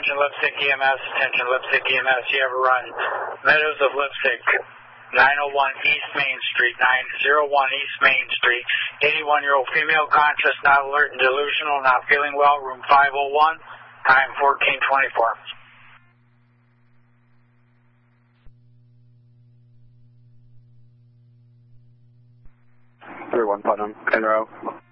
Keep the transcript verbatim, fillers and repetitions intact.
attention Lipstick E M S, attention Lipstick E M S, you have a run. Meadows of Lipstick, nine oh one East Main Street, nine oh one East Main Street, eighty-one-year-old female, conscious, not alert and delusional, not feeling well, room five oh one, time fourteen twenty-four. three one Putnam, in row.